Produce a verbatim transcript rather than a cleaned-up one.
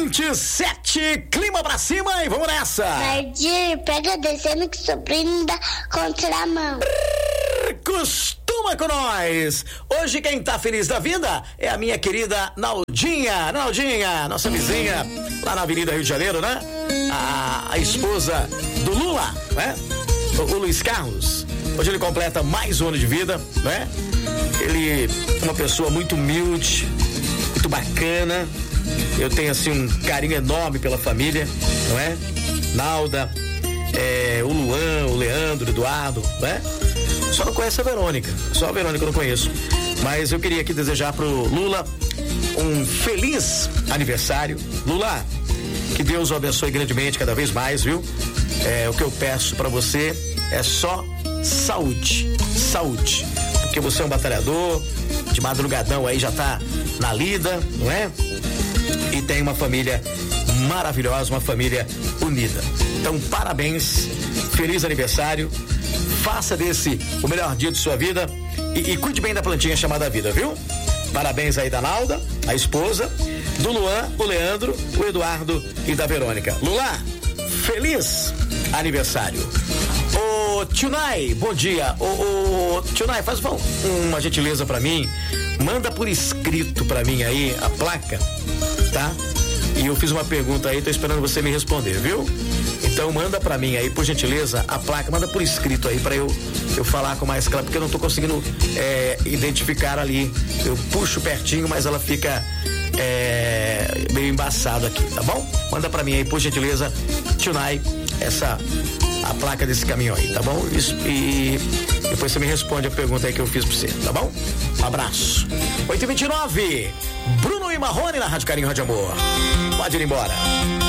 vinte e sete, clima pra cima e vamos nessa. Mardir, pega descendo que o sobrinho dá contramão. Costuma com nós. Hoje quem tá feliz da vida é a minha querida Naldinha. Naldinha, nossa vizinha lá na Avenida Rio de Janeiro, né? A, a esposa do Lula, né? O, o Luiz Carlos. Hoje ele completa mais um ano de vida, né? Ele é uma pessoa muito humilde, muito bacana. Eu tenho assim um carinho enorme pela família, não é? Nalda, é, o Luan, o Leandro, o Eduardo, né? Só não conheço a Verônica, só a Verônica eu não conheço. Mas eu queria aqui desejar pro Lula um feliz aniversário. Lula, que Deus o abençoe grandemente cada vez mais, viu? É, o que eu peço pra você é só saúde, saúde. Porque você é um batalhador, de madrugadão aí já tá na lida, não é? E tem uma família maravilhosa, uma família unida. Então, parabéns, feliz aniversário, faça desse o melhor dia de sua vida e, e cuide bem da plantinha chamada vida, viu? Parabéns aí da Nalda, a esposa, do Luan, o Leandro, o Eduardo e da Verônica. Lula, feliz aniversário. Ô, Tunai, bom dia. Ô, ô, Tunai, faz uma, uma gentileza pra mim, manda por escrito pra mim aí a placa, tá? E eu fiz uma pergunta aí, tô esperando você me responder, viu? Então manda pra mim aí, por gentileza, a placa, manda por escrito aí pra eu, eu falar com mais claro, porque eu não tô conseguindo é, identificar ali. Eu puxo pertinho, mas ela fica é, meio embaçado aqui, tá bom? Manda pra mim aí, por gentileza, Tunai, essa a placa desse caminhão aí, tá bom? Isso, e depois você me responde a pergunta aí que eu fiz pra você, tá bom? Um abraço. oito e vinte e nove, Bruno e Marrone na Rádio Carinho, Rádio Amor. Pode ir embora.